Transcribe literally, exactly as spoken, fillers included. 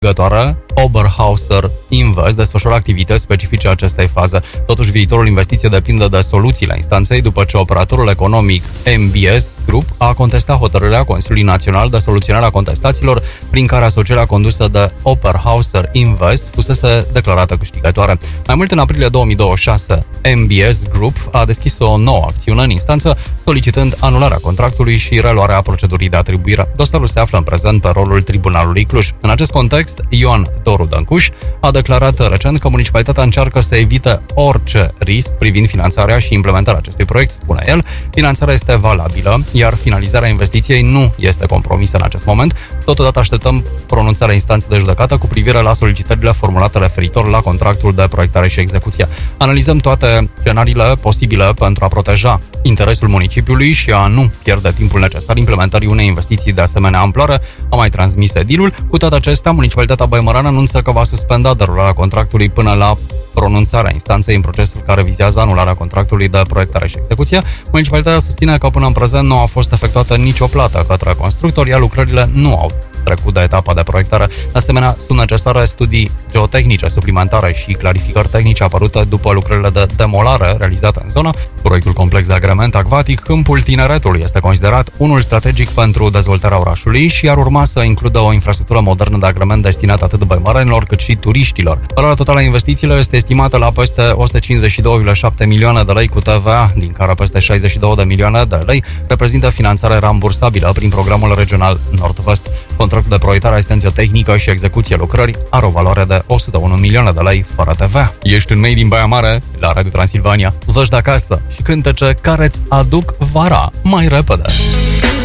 câștigătoare, Oberhauser Invest, desfășoară activități specifice acestei faze. Totuși, viitorul investiției depinde de soluțiile instanței, după ce operatorul economic M B S Group a contestat hotărârea Consiliului Național de soluționare a contestațiilor, prin care asocierea condusă de Oberhauser Invest fusese declarată câștigătoare. Mai mult, în aprilie două mii douăzeci și șase, M B S Group a deschis o nouă acțiune în instanță, solicitând anularea contractului și reluarea procedurii de atribuire. Dosarul se află în prezent pe rolul Tribunalului Cluj. În acest context, Ioan Doru Dăncuș a declarat recent că municipalitatea încearcă să evite orice risc privind finanțarea și implementarea acestui proiect. Spune el, finanțarea este valabilă, iar finalizarea investiției nu este compromisă în acest moment. Totodată așteptăm pronunțarea instanței de judecată cu privire la solicitările formulate referitor la contractul de proiectare și execuție. Analizăm toate scenariile posibile pentru a proteja interesul municipiului și a nu pierde timpul necesar implementării unei investiții de asemenea amploare, a mai transmis edilul. Cu toate acestea, municipalitatea Băimăran anunță că va suspenda derularea contractului până la pronunțarea instanței în procesul care vizează anularea contractului de proiectare și execuție. Municipalitatea susține că până în prezent nu a fost efectuată nicio plată către constructori, iar lucrările nu au trecut de etapa de proiectare. De asemenea, sunt necesare studii geotehnice suplimentare și clarificări tehnice apărute după lucrările de demolare realizate în zonă. Proiectul complex de agrement acvatic Câmpul Tineretului este considerat unul strategic pentru dezvoltarea orașului și ar urma să includă o infrastructură modernă de agrement destinată atât băimărenilor cât și turiștilor. Valoarea totală a investițiilor este estimată la peste o sută cincizeci și doi virgulă șapte milioane de lei cu T V A, din care peste șaizeci și două de milioane de lei reprezintă finanțare rambursabilă prin programul regional Nord-Vest. Contractul de proiectare, asistență tehnică și execuție lucrări are o valoare de o sută unu milioane de lei fără T V A. Ești în Made in Baia Mare la Radio Transilvania. Văși de acasă și cântece care îți aduc vara mai repede.